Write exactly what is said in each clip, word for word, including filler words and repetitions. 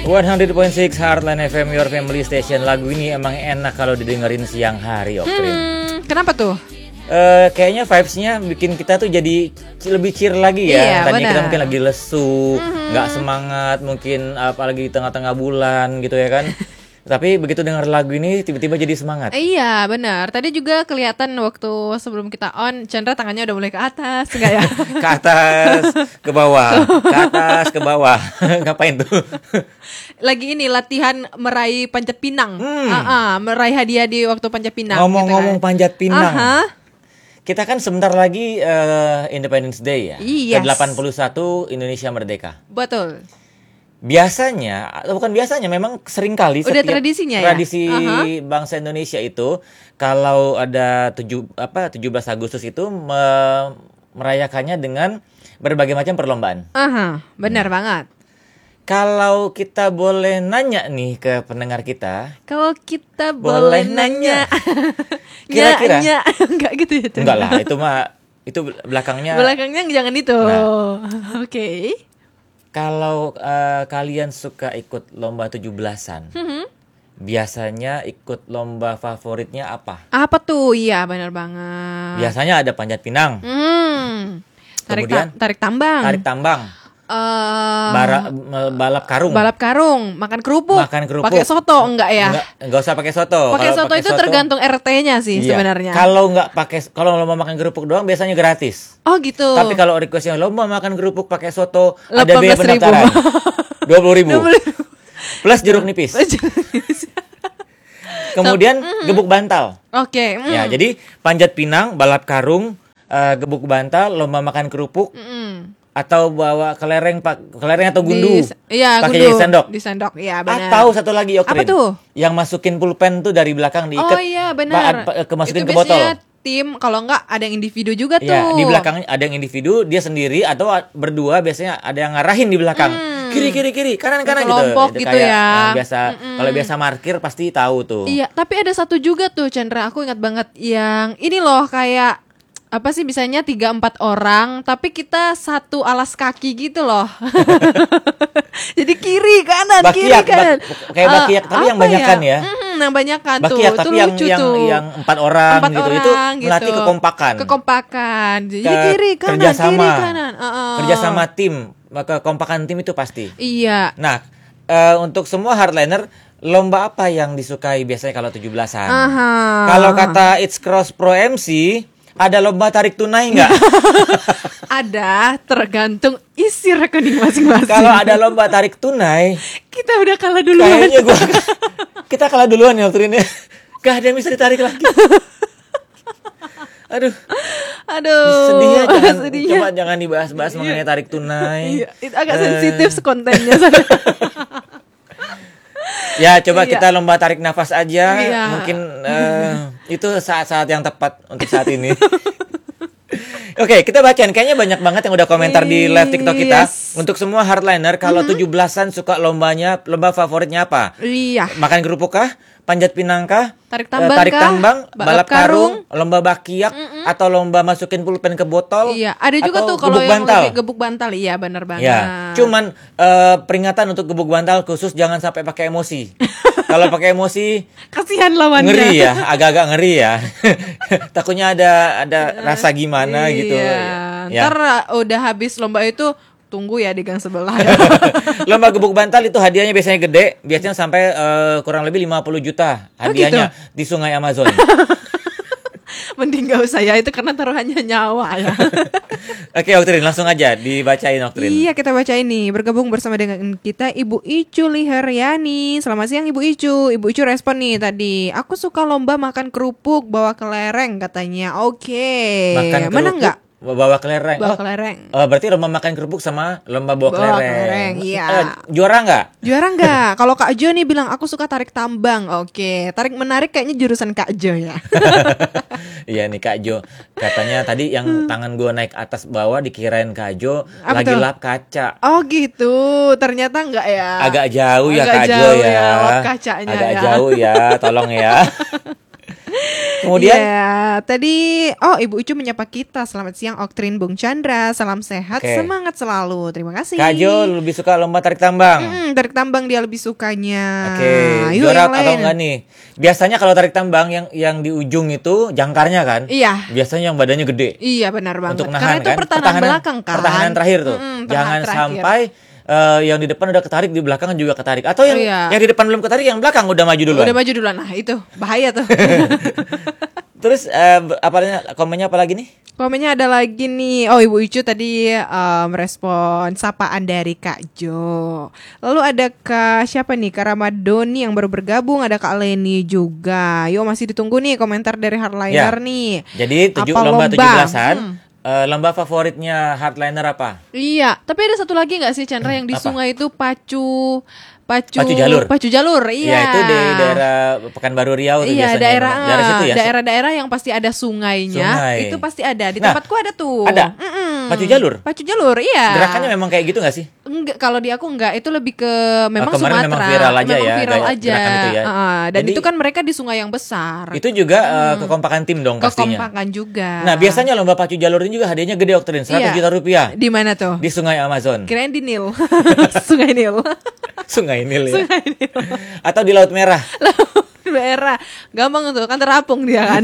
seratus point enam Heartline F M, your family station. Lagu ini emang enak kalau didengerin siang hari, Oktrin. Hmm, kenapa tuh? Uh, kayaknya vibes-nya bikin kita tuh jadi lebih cheer lagi ya. Iya, Tadinya benar. kita mungkin lagi lesu, Mhm. nggak semangat, mungkin apalagi di tengah-tengah bulan gitu ya kan. Tapi begitu dengar lagu ini tiba-tiba jadi semangat. Iya benar. Tadi juga kelihatan waktu sebelum kita on, Chandra tangannya udah mulai ke atas, enggak ya? Ke atas, ke bawah, ke atas, ke bawah. Ngapain tuh? Lagi ini latihan meraih panjat pinang. Hmm. Ah, ah, meraih hadiah di waktu panjat pinang. Ngomong-ngomong gitu kan. panjat pinang. Aha. Kita kan sebentar lagi uh, Independence Day ya. Yes. ke delapan puluh satu Indonesia Merdeka. Betul. Biasanya, atau bukan biasanya, memang sering kali Udah tradisinya ya? tradisi Aha. bangsa Indonesia itu kalau ada tujuh apa tujuh belas Agustus itu me- merayakannya dengan berbagai macam perlombaan. Aha, benar banget. Kalau kita boleh nanya nih ke pendengar kita, Kalau kita Boleh boleh nanya, Kira-kira? Nya, nya. Enggak gitu ya? Chandra? enggak lah itu mah itu belakangnya. Belakangnya jangan itu. Nah. Oke. Kalau uh, kalian suka ikut lomba tujuh belasan, Mhm. biasanya ikut lomba favoritnya apa? Apa tuh? Iya, benar banget. Biasanya ada panjat pinang, Hmm. Tarik Kemudian? ta- tarik tambang. tarik tambang, Eh, bara- me- balap karung, balap karung, makan kerupuk. Makan kerupuk. Pakai soto enggak ya? Enggak, enggak usah pakai soto. Pakai Kalau soto itu tergantung R T-nya sih Iya. sebenarnya. Kalau enggak pakai, kalau lo mau makan kerupuk doang biasanya gratis. Oh gitu. Tapi kalau requestnya lo mau makan kerupuk pakai soto, ada delapan biaya belas ribu. pendaftaran dua puluh ribu dua puluh ribu. plus jeruk nipis. Kemudian gebuk bantal. Oke. mm. Ya, jadi panjat pinang, balap karung, eh, gebuk bantal, lomba makan kerupuk, Mm-mm. atau bawa kelereng, pak kelereng atau gundu, Di, iya, pakai gundu. jadi sendok. Di sendok, iya benar. Atau satu lagi, Oktrin. Apa tuh? Yang masukin pulpen tuh dari belakang diikat. Oh iya benar. pa- pa- kemasukin Itu ke botol. biasanya tim, kalau enggak ada yang individu juga tuh. Ya, di belakang ada yang individu, dia sendiri atau a- berdua, biasanya ada yang ngarahin di belakang. Hmm. Kiri kiri kiri, kanan kanan gitu. Kelompok Itu gitu kayak ya. yang biasa Mm-mm. kalau biasa parkir pasti tahu tuh. Iya, tapi ada satu juga tuh Chandra, aku ingat banget yang ini loh kayak apa sih bisanya tiga empat orang tapi kita satu alas kaki gitu loh. Jadi kiri kanan kiri Bakiak, kanan. bak- kayak Eh, bakiak, tapi yang apa banyakan ya. Mhm, yang banyakan tuh. Bakiak, Itu tapi yang lucu yang tuh. yang empat orang Empat gitu itu orang melatih gitu. kekompakan. Kekompakan. Jadi Ke- kiri kanan kerjasama. kiri kanan. Uh-uh. Kerjasama tim, maka kekompakan tim itu pasti. Iya. Nah, eh, untuk semua hardliner, lomba apa yang disukai biasanya kalau tujuh belasan? Aha. Kalau kata It's Cross Pro M C, ada lomba tarik tunai nggak? Ada, tergantung isi rekening masing-masing. Kalau ada lomba tarik tunai, kita udah kalah duluan. kayaknya gua kita kalah duluan ya waktu ini. Gak ada yang bisa ditarik lagi. Aduh, Aduh. sedih ya, jangan, sedihnya. coba jangan dibahas-bahas mengenai tarik tunai. Iya, itu agak Eh, sensitif kontennya. Ya, coba Iya. kita lomba tarik nafas aja. Iya. Mungkin eh, itu saat-saat yang tepat untuk saat ini. Oke, kita bacain. Kayaknya banyak banget yang udah komentar di live TikTok kita. Yes. Untuk semua hardliner, kalau tujuh belasan suka lombanya, lomba favoritnya apa? Iya. Makan kerupuk kah? Panjat pinang kah? Tarik Eh, tambang tarik kah? tambang, Balap balap karung, karung? lomba bakiak, atau lomba masukin pulpen ke botol? Iya, ada juga atau tuh kalau gebuk yang bantal? lebih gebuk bantal. Iya, benar banget. Ya, cuman eh, peringatan untuk gebuk bantal khusus jangan sampai pakai emosi. Kalau pakai emosi kasihan lawannya. ngeri ya, agak-agak ngeri ya. Takutnya ada ada rasa gimana gitu. Iya. Ya. Ntar udah habis lomba itu tunggu ya di gang sebelah. Lomba gebuk bantal itu hadiahnya biasanya gede, biasanya sampai eh, kurang lebih lima puluh juta hadiahnya di Sungai Amazon. Mending gak usah ya, itu karena taruhannya nyawa ya. Oke, Oktrin, langsung aja dibacain, Oktrin. Iya, kita baca ini. Bergabung bersama dengan kita Ibu Icu Liharyani. Selamat siang Ibu Icu. Ibu Icu respon nih tadi. Aku suka lomba makan kerupuk bawa kelereng katanya. Oke. Makan Mana kerupuk, enggak? bawa kelereng. Bawa Oh, kelereng. oh, berarti lomba makan kerupuk sama lomba bawa, Bawa kelereng. kelereng, iya. Eh, juara nggak? Juara enggak? Kalau Kak Jo nih bilang aku suka tarik tambang. Oke, tarik menarik kayaknya jurusan Kak Jo ya. Iya nih Kak Jo. Katanya tadi yang tangan gua naik atas bawah dikirain Kak Jo Apa lagi tuh? lap kaca. Oh gitu. Ternyata enggak ya. Agak jauh ya Agak Kak Jo jauh ya. ya, lap kacanya Agak ya. jauh ya, tolong ya. Kemudian Ya, tadi oh Ibu Ucu menyapa kita. Selamat siang Oktrin Bung Chandra. Salam sehat, Oke. semangat selalu. Terima kasih. Kak Jo lebih suka lomba tarik tambang. Hmm, tarik tambang dia lebih sukanya. Oke, Yuk, juara yang atau lain. enggak nih? Biasanya kalau tarik tambang yang yang di ujung itu jangkarnya kan? Iya. Biasanya yang badannya gede. Iya benar banget. Untuk nahan Karena itu kan? pertahanan, belakang kan. Pertahanan terakhir tuh. Mm-mm, Jangan pertahanan terakhir. sampai eh, yang di depan udah ketarik, di belakang juga ketarik. Atau yang Iya. yang di depan belum ketarik, yang belakang udah maju duluan. Udah maju duluan. Nah, itu bahaya tuh. Terus eh, apa namanya, komennya apa lagi nih? Komennya ada lagi nih. Oh, Ibu Icu tadi eh, merespon sapaan dari Kak Jo. Lalu ada Kak siapa nih? Kak Ramadoni yang baru bergabung, ada Kak Leni juga. Yuk masih ditunggu nih komentar dari Hardliner Ya. nih. Jadi tujuh, Apa lomba lomba? tujuh belasan, Hmm. eh, lomba favoritnya Hardliner apa? Iya, tapi ada satu lagi nggak sih Chandra yang di Apa? sungai itu pacu pacu Pacu jalur. Pacu jalur, iya. Ya itu di daerah Pekanbaru Riau tuh Iya, biasanya. daerah daerah situ ya. daerah-daerah yang pasti ada sungainya, Sungai. itu pasti ada. Di Nah, tempatku ada tuh. ada? Mm-mm. Pacu jalur? Pacu jalur, iya. Gerakannya memang kayak gitu gak sih? Enggak, kalau di aku enggak, itu lebih ke memang kemarin Sumatera. memang viral aja memang ya, viral gaya- aja. gerakan itu ya. Heeh, dan Jadi- itu kan mereka di sungai yang besar. Itu juga eh, kekompakan tim dong pastinya. Kekompakan juga. Nah biasanya lomba pacu jalur ini juga hadiahnya gede Oktrin, seratus Iya. juta rupiah Di mana tuh? di Sungai Amazon. Kirain di Nil. Sungai Nil. Sungai Nil ya. Sungai Nil. Atau di Laut Merah. Daerah. Gampang tuh, kan terapung dia kan.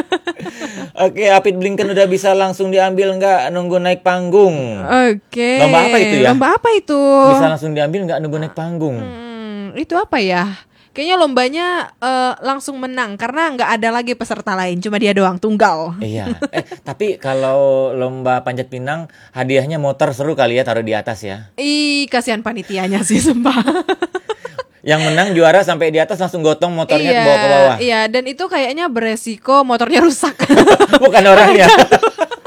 Oke, Apit Blinken udah bisa langsung diambil nggak nunggu naik panggung? Oke. Lomba apa itu ya? Lomba apa itu? Bisa langsung diambil nggak nunggu naik panggung? Hmm, itu apa ya? Kayaknya lombanya eh, langsung menang karena nggak ada lagi peserta lain, cuma dia doang tunggal. Iya. Eh, tapi kalau lomba panjat pinang hadiahnya motor seru kali ya, taruh di atas ya. Ih, kasihan panitianya sih sumpah. Yang menang juara sampai di atas langsung gotong motornya iya, ke bawah ke bawah. iya, dan itu kayaknya beresiko motornya rusak. Bukan orangnya.